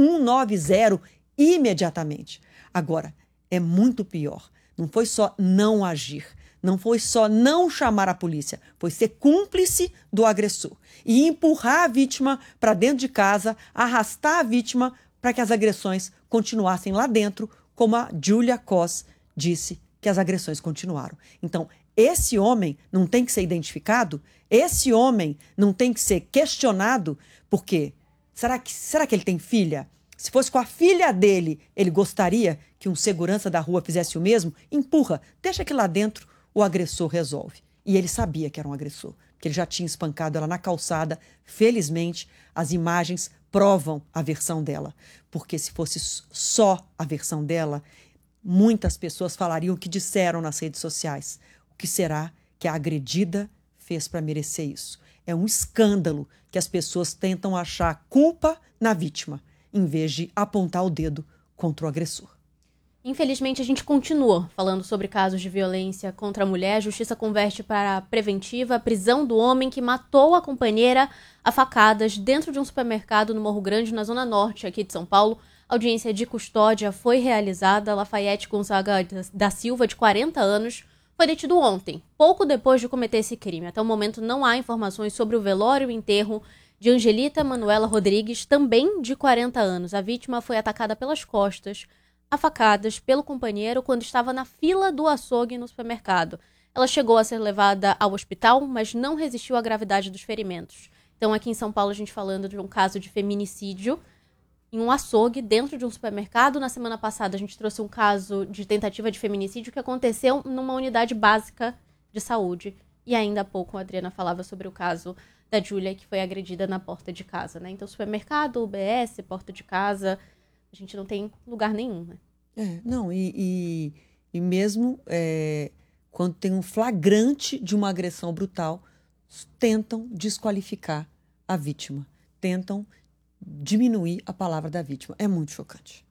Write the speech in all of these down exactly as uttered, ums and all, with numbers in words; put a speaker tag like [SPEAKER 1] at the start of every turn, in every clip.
[SPEAKER 1] um nove zero imediatamente. Agora, é muito pior. Não foi só não agir, não foi só não chamar a polícia, foi ser cúmplice do agressor e empurrar a vítima para dentro de casa, arrastar a vítima para que as agressões continuassem lá dentro, como a Julia Kos disse que as agressões continuaram. Então, esse homem não tem que ser identificado, esse homem não tem que ser questionado, porque será que, será que ele tem filha? Se fosse com a filha dele, ele gostaria que um segurança da rua fizesse o mesmo? Empurra, deixa que lá dentro o agressor resolve. E ele sabia que era um agressor, porque ele já tinha espancado ela na calçada. Felizmente, as imagens provam a versão dela, porque se fosse só a versão dela, muitas pessoas falariam o que disseram nas redes sociais. O que será que a agredida fez para merecer isso? É um escândalo que as pessoas tentam achar culpa na vítima, em vez de apontar o dedo contra o agressor.
[SPEAKER 2] Infelizmente, a gente continua falando sobre casos de violência contra a mulher. A justiça converte para a preventiva a prisão do homem que matou a companheira a facadas dentro de um supermercado no Morro Grande, na Zona Norte, aqui de São Paulo. A audiência de custódia foi realizada. Lafayette Gonzaga da Silva, de quarenta anos, foi detido ontem, pouco depois de cometer esse crime. Até o momento não há informações sobre o velório e o enterro de Angelita Manuela Rodrigues, também de quarenta anos. A vítima foi atacada pelas costas, a facadas, pelo companheiro quando estava na fila do açougue no supermercado. Ela chegou a ser levada ao hospital, mas não resistiu à gravidade dos ferimentos. Então, aqui em São Paulo, a gente falando de um caso de feminicídio em um açougue dentro de um supermercado. Na semana passada, a gente trouxe um caso de tentativa de feminicídio que aconteceu numa unidade básica de saúde. E ainda há pouco a Adriana falava sobre o caso da Júlia, que foi agredida na porta de casa, né? Então, supermercado, U B S, porta de casa, a gente não tem lugar nenhum, né?
[SPEAKER 1] É, não, e, e, e mesmo é, quando tem um flagrante de uma agressão brutal, tentam desqualificar a vítima, tentam diminuir a palavra da vítima. É muito chocante.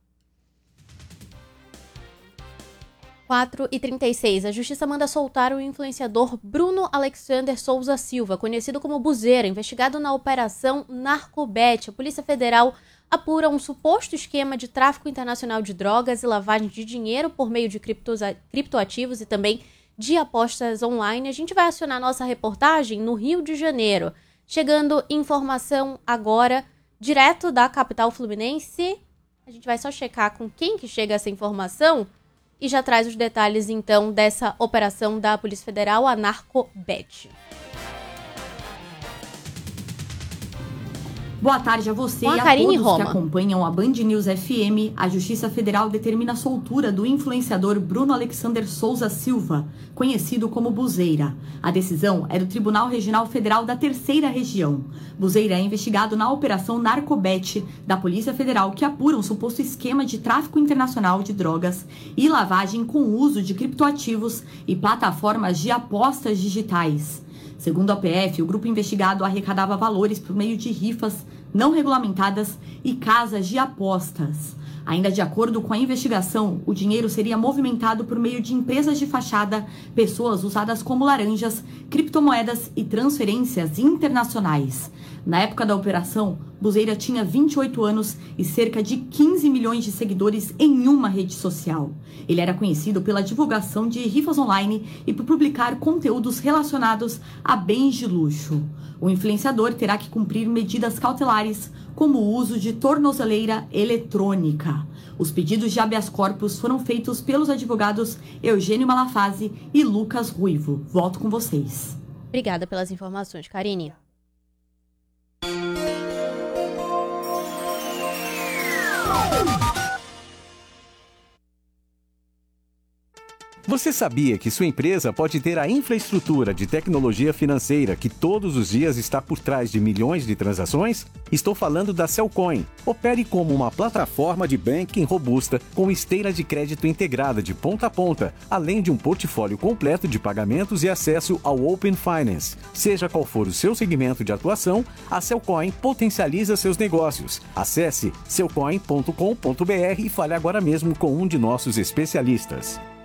[SPEAKER 2] quatro e trinta e seis. A justiça manda soltar o influenciador Bruno Alexander Souza Silva, conhecido como Buzeira, investigado na Operação Narcobet. A Polícia Federal apura um suposto esquema de tráfico internacional de drogas e lavagem de dinheiro por meio de criptoativos e também de apostas online. A gente vai acionar nossa reportagem no Rio de Janeiro. Chegando informação agora, direto da capital fluminense. A gente vai só checar com quem que chega essa informação e já traz os detalhes, então, dessa operação da Polícia Federal, a Narcobet.
[SPEAKER 3] Boa tarde a você
[SPEAKER 2] Com a
[SPEAKER 3] e a
[SPEAKER 2] Karine
[SPEAKER 3] todos
[SPEAKER 2] Roma.
[SPEAKER 3] que acompanham a Band News F M. A Justiça Federal determina a soltura do influenciador Bruno Alexander Souza Silva, conhecido como Buzeira. A decisão é do Tribunal Regional Federal da Terceira Região. Buzeira é investigado na Operação Narcobet da Polícia Federal, que apura um suposto esquema de tráfico internacional de drogas e lavagem com o uso de criptoativos e plataformas de apostas digitais. Segundo a P F, o grupo investigado arrecadava valores por meio de rifas não regulamentadas e casas de apostas. Ainda de acordo com a investigação, o dinheiro seria movimentado por meio de empresas de fachada, pessoas usadas como laranjas, criptomoedas e transferências internacionais. Na época da operação, Buzeira tinha vinte e oito anos e cerca de quinze milhões de seguidores em uma rede social. Ele era conhecido pela divulgação de rifas online e por publicar conteúdos relacionados a bens de luxo. O influenciador terá que cumprir medidas cautelares, como o uso de tornozeleira eletrônica. Os pedidos de habeas corpus foram feitos pelos advogados Eugênio Malafase e Lucas Ruivo. Volto com vocês.
[SPEAKER 2] Obrigada pelas informações, Karine.
[SPEAKER 4] Você sabia que sua empresa pode ter a infraestrutura de tecnologia financeira que todos os dias está por trás de milhões de transações? Estou falando da Cellcoin. Opere como uma plataforma de banking robusta com esteira de crédito integrada de ponta a ponta, além de um portfólio completo de pagamentos e acesso ao Open Finance. Seja qual for o seu segmento de atuação, a Cellcoin potencializa seus negócios. Acesse cellcoin ponto com ponto b r e fale agora mesmo com um de nossos especialistas.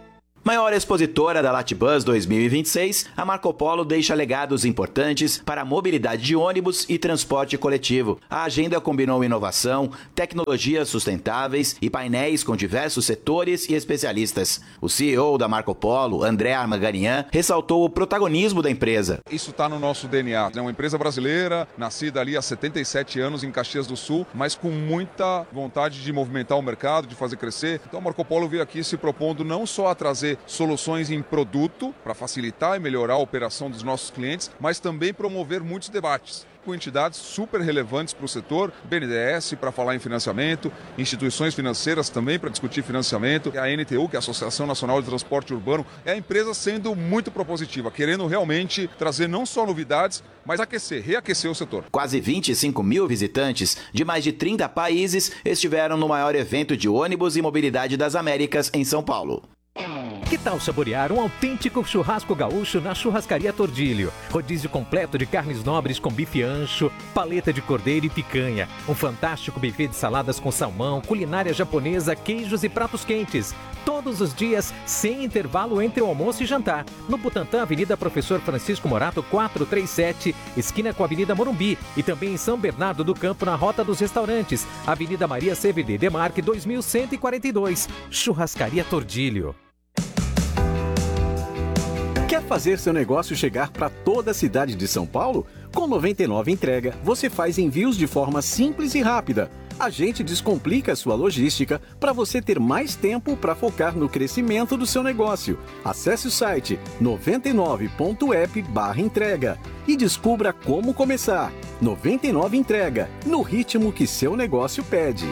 [SPEAKER 5] Maior expositora da Latibus dois mil e vinte e seis, a Marco Polo deixa legados importantes para a mobilidade de ônibus e transporte coletivo. A agenda combinou inovação, tecnologias sustentáveis e painéis com diversos setores e especialistas. O C E O da Marco Polo, André Armaganian, ressaltou o protagonismo da empresa.
[SPEAKER 6] Isso está no nosso D N A. É uma empresa brasileira, nascida ali há setenta e sete anos em Caxias do Sul, mas com muita vontade de movimentar o mercado, de fazer crescer. Então a Marco Polo veio aqui se propondo não só a trazer soluções em produto para facilitar e melhorar a operação dos nossos clientes, mas também promover muitos debates com entidades super relevantes para o setor, B N D E S para falar em financiamento, instituições financeiras também para discutir financiamento, a N T U, que é a Associação Nacional de Transporte Urbano, é a empresa sendo muito propositiva, querendo realmente trazer não só novidades, mas aquecer, reaquecer o setor.
[SPEAKER 5] Quase vinte e cinco mil visitantes de mais de trinta países estiveram no maior evento de ônibus e mobilidade das Américas em São Paulo.
[SPEAKER 7] Que tal saborear um autêntico churrasco gaúcho na Churrascaria Tordilho? Rodízio completo de carnes nobres com bife ancho, paleta de cordeiro e picanha. Um fantástico buffet de saladas com salmão, culinária japonesa, queijos e pratos quentes. Todos os dias, sem intervalo entre o almoço e jantar. No Butantã, Avenida Professor Francisco Morato, quatrocentos e trinta e sete, esquina com a Avenida Morumbi. E também em São Bernardo do Campo, na Rota dos Restaurantes. Avenida Maria C V D Demarque, dois mil cento e quarenta e dois. Churrascaria Tordilho.
[SPEAKER 4] Quer fazer seu negócio chegar para toda a cidade de São Paulo? Com noventa e nove Entrega, você faz envios de forma simples e rápida. A gente descomplica a sua logística para você ter mais tempo para focar no crescimento do seu negócio. Acesse o site noventa e nove ponto app barra entrega e descubra como começar. noventa e nove Entrega, no ritmo que seu negócio pede.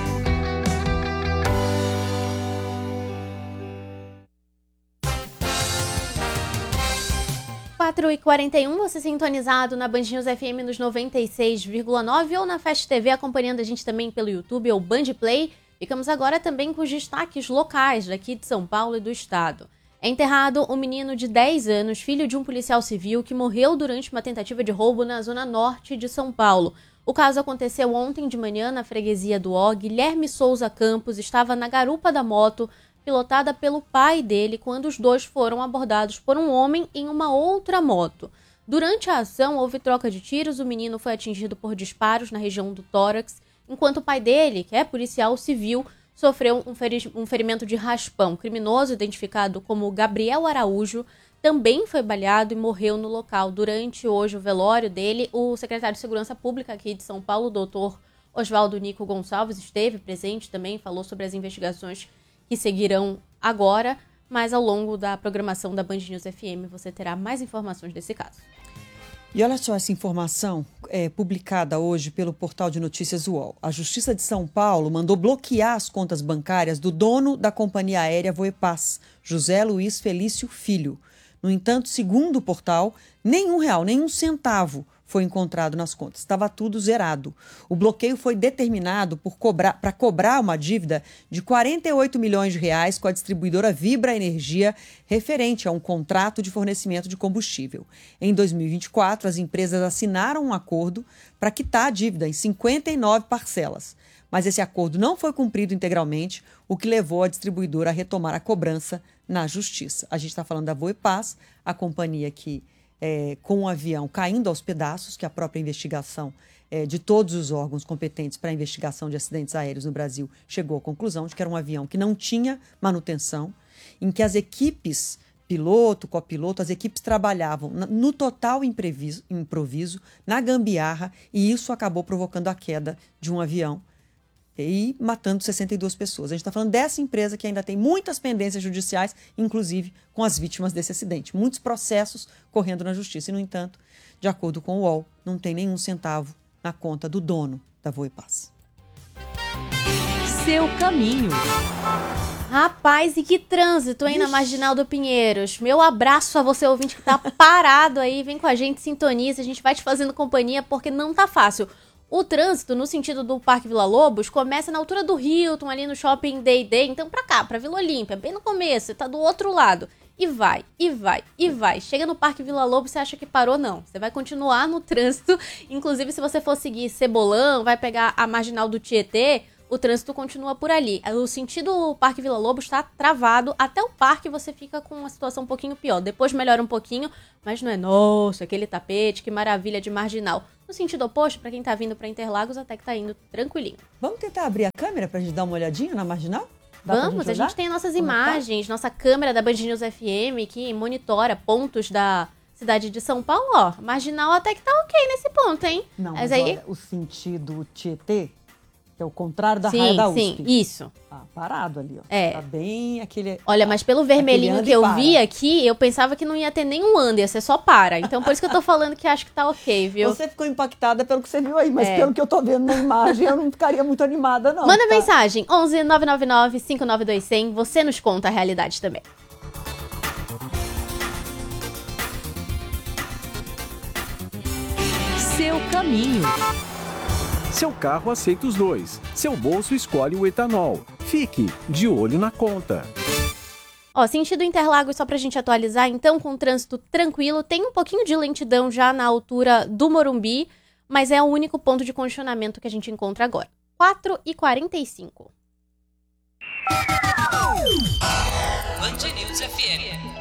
[SPEAKER 2] quatro e quarenta e um, você sintonizado na Band News F M nos noventa e seis vírgula nove ou na Fast T V, acompanhando a gente também pelo YouTube ou Band Play. Ficamos agora também com os destaques locais daqui de São Paulo e do estado. É enterrado um menino de dez anos, filho de um policial civil, que morreu durante uma tentativa de roubo na zona norte de São Paulo. O caso aconteceu ontem de manhã na freguesia do Ó. Guilherme Souza Campos estava na garupa da moto, pilotada pelo pai dele, quando os dois foram abordados por um homem em uma outra moto. Durante a ação, houve troca de tiros, o menino foi atingido por disparos na região do tórax, enquanto o pai dele, que é policial civil, sofreu um, feri- um ferimento de raspão. O criminoso, identificado como Gabriel Araújo, também foi baleado e morreu no local. Durante hoje o velório dele, o secretário de Segurança Pública aqui de São Paulo, o doutor Oswaldo Nico Gonçalves, esteve presente também, falou sobre as investigações que seguirão agora, mas ao longo da programação da Band News F M você terá mais informações desse caso.
[SPEAKER 1] E olha só essa informação é, publicada hoje pelo portal de notícias U O L. A Justiça de São Paulo mandou bloquear as contas bancárias do dono da companhia aérea Voepaz, José Luiz Felício Filho. No entanto, segundo o portal, nenhum real, nenhum centavo foi encontrado nas contas. Estava tudo zerado. O bloqueio foi determinado por cobrar, para cobrar uma dívida de quarenta e oito milhões de reais com a distribuidora Vibra Energia, referente a um contrato de fornecimento de combustível. Em dois mil e vinte e quatro, as empresas assinaram um acordo para quitar a dívida em cinquenta e nove parcelas. Mas esse acordo não foi cumprido integralmente, o que levou a distribuidora a retomar a cobrança na Justiça. A gente está falando da Voepaz, a companhia que É, com o avião caindo aos pedaços, que a própria investigação é, de todos os órgãos competentes para a investigação de acidentes aéreos no Brasil chegou à conclusão de que era um avião que não tinha manutenção, em que as equipes, piloto, copiloto, as equipes trabalhavam no total impreviso, improviso, na gambiarra, e isso acabou provocando a queda de um avião e matando sessenta e duas pessoas. A gente está falando dessa empresa que ainda tem muitas pendências judiciais, inclusive com as vítimas desse acidente. Muitos processos correndo na justiça. E, no entanto, de acordo com o U O L, não tem nenhum centavo na conta do dono da Voepaz.
[SPEAKER 8] Seu caminho.
[SPEAKER 2] Rapaz, e que trânsito, hein, Ixi. na Marginal do Pinheiros. Meu abraço a você, ouvinte, que tá parado aí. Vem com a gente, sintoniza. A gente vai te fazendo companhia porque não tá fácil. O trânsito, no sentido do Parque Vila Lobos, começa na altura do Hilton, ali no Shopping Day Day, então pra cá, pra Vila Olímpia, bem no começo, você tá do outro lado. E vai, e vai, e vai. Chega no Parque Vila Lobos, você acha que parou? Não. Você vai continuar no trânsito. Inclusive, se você for seguir Cebolão, vai pegar a Marginal do Tietê, o trânsito continua por ali. O sentido Parque Vila Lobos está travado. Até o parque você fica com uma situação um pouquinho pior. Depois melhora um pouquinho, mas não é, nossa, aquele tapete, que maravilha de marginal. No sentido oposto, para quem tá vindo para Interlagos, até que tá indo tranquilinho.
[SPEAKER 1] Vamos tentar abrir a câmera pra gente dar uma olhadinha na marginal? Dá
[SPEAKER 2] Vamos, gente a gente tem nossas Como imagens, tá? Nossa câmera da Band News F M que monitora pontos da cidade de São Paulo. Ó, marginal até que tá ok nesse ponto, hein?
[SPEAKER 1] Não,
[SPEAKER 2] mas,
[SPEAKER 1] mas
[SPEAKER 2] aí...
[SPEAKER 1] olha, o sentido Tietê, que é o contrário da
[SPEAKER 2] sim,
[SPEAKER 1] raia da U S P.
[SPEAKER 2] Sim, isso.
[SPEAKER 1] Ah, parado ali, ó.
[SPEAKER 2] É.
[SPEAKER 1] Tá bem aquele...
[SPEAKER 2] Olha, mas pelo vermelhinho que eu vi aqui, eu pensava que não ia ter nenhum anda, ia ser só para. Então, por isso que eu tô falando que acho que tá ok, viu?
[SPEAKER 1] Você ficou impactada pelo que você viu aí, mas
[SPEAKER 2] é.
[SPEAKER 1] pelo que eu tô vendo na imagem, eu não ficaria muito animada, não.
[SPEAKER 2] Manda
[SPEAKER 1] tá?
[SPEAKER 2] mensagem, onze nove nove nove cinco nove dois zero zero, você nos conta a realidade também.
[SPEAKER 8] Seu caminho.
[SPEAKER 4] Seu carro aceita os dois. Seu bolso escolhe o etanol. Fique de olho na conta.
[SPEAKER 2] Ó, sentido Interlagos, só pra gente atualizar, então, com o trânsito tranquilo, tem um pouquinho de lentidão já na altura do Morumbi, mas é o único ponto de congestionamento que a gente encontra agora. quatro e quarenta e cinco.
[SPEAKER 8] Band News F M.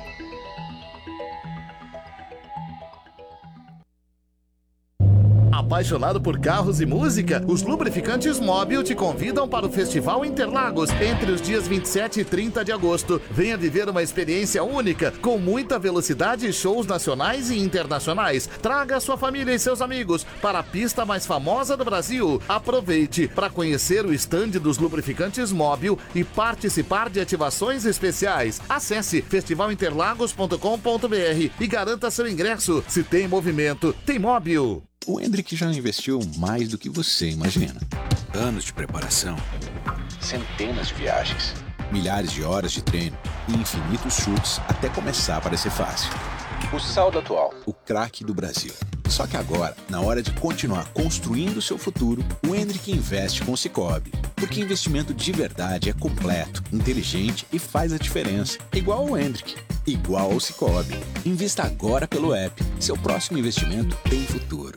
[SPEAKER 9] Apaixonado por carros e música? Os lubrificantes Mobil te convidam para o Festival Interlagos entre os dias vinte e sete e trinta de agosto. Venha viver uma experiência única, com muita velocidade e shows nacionais e internacionais. Traga sua família e seus amigos para a pista mais famosa do Brasil. Aproveite para conhecer o estande dos lubrificantes Mobil e participar de ativações especiais. Acesse festival interlagos ponto com ponto b r e garanta seu ingresso. Se tem movimento, tem Mobil.
[SPEAKER 10] O Hendrick já investiu mais do que você imagina. Anos de preparação, centenas de viagens, milhares de horas de treino e infinitos chutes até começar a parecer fácil. O saldo atual, o craque do Brasil. Só que agora, na hora de continuar construindo o seu futuro, o Hendrick investe com o Sicoob. Porque investimento de verdade é completo, inteligente e faz a diferença. Igual ao Hendrick, igual ao Sicoob. Invista agora pelo app. Seu próximo investimento tem futuro.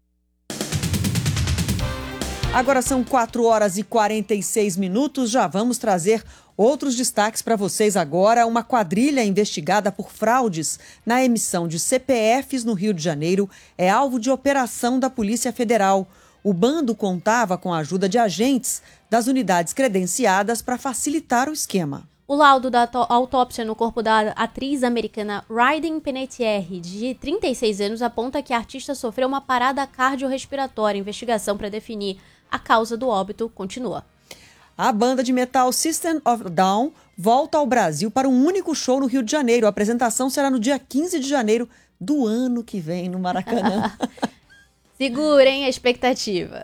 [SPEAKER 1] Agora são quatro horas e quarenta e seis minutos, já vamos trazer outros destaques para vocês agora. Uma quadrilha investigada por fraudes na emissão de C P Fs no Rio de Janeiro é alvo de operação da Polícia Federal. O bando contava com a ajuda de agentes das unidades credenciadas para facilitar o esquema.
[SPEAKER 2] O laudo da autópsia no corpo da atriz americana Raiden Panettiere, de trinta e seis anos, aponta que a artista sofreu uma parada cardiorrespiratória. A investigação para definir a causa do óbito continua.
[SPEAKER 1] A banda de metal System of a Down volta ao Brasil para um único show no Rio de Janeiro. A apresentação será no dia quinze de janeiro do ano que vem, no Maracanã.
[SPEAKER 2] Segurem a expectativa.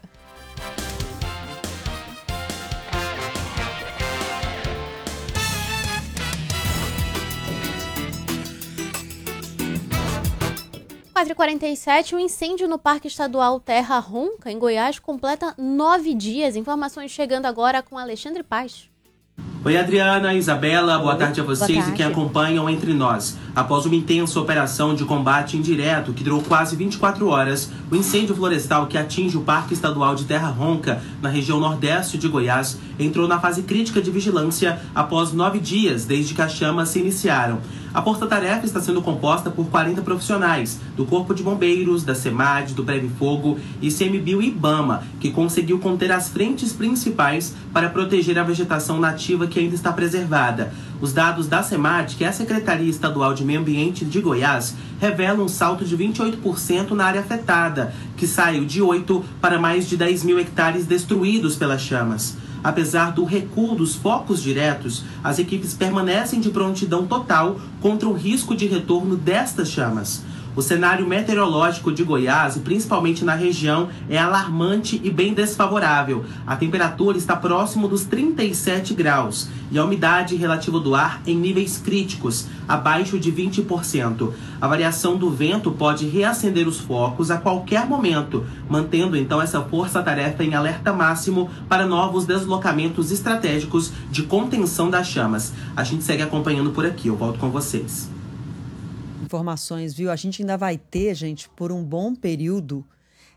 [SPEAKER 2] quatro e quarenta e sete, o incêndio no Parque Estadual Terra Ronca, em Goiás, completa nove dias. Informações chegando agora com Alexandre Paz.
[SPEAKER 11] Oi, Adriana, Isabela, boa tarde a vocês
[SPEAKER 2] tarde.
[SPEAKER 11] e quem acompanham Entre Nós. Após uma intensa operação de combate indireto que durou quase vinte e quatro horas, o incêndio florestal que atinge o Parque Estadual de Terra Ronca, na região nordeste de Goiás, entrou na fase crítica de vigilância após nove dias desde que as chamas se iniciaram. A força-tarefa está sendo composta por quarenta profissionais do Corpo de Bombeiros, da SEMAD, do Preve Fogo, I C M B I U e IBAMA, que conseguiu conter as frentes principais para proteger a vegetação nativa que ainda está preservada. Os dados da SEMAD, que é a Secretaria Estadual de Meio Ambiente de Goiás, revelam um salto de vinte e oito por cento na área afetada, que saiu de oito para mais de dez mil hectares destruídos pelas chamas. Apesar do recuo dos focos diretos, as equipes permanecem de prontidão total contra o risco de retorno destas chamas. O cenário meteorológico de Goiás, e principalmente na região, é alarmante e bem desfavorável. A temperatura está próximo dos trinta e sete graus e a umidade relativa do ar em níveis críticos, abaixo de vinte por cento. A variação do vento pode reacender os focos a qualquer momento, mantendo então essa força-tarefa em alerta máximo para novos deslocamentos estratégicos de contenção das chamas. A gente segue acompanhando por aqui, eu volto com vocês.
[SPEAKER 1] Informações, viu? A gente ainda vai ter, gente, por um bom período,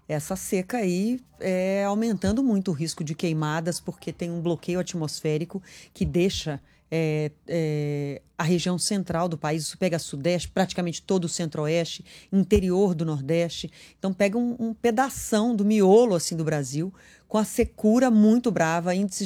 [SPEAKER 1] essa seca aí é aumentando muito o risco de queimadas, porque tem um bloqueio atmosférico que deixa é, é, a região central do país, isso pega sudeste, praticamente todo o centro-oeste, interior do nordeste, então pega um, um pedação do miolo assim, do Brasil, com a secura muito brava, índices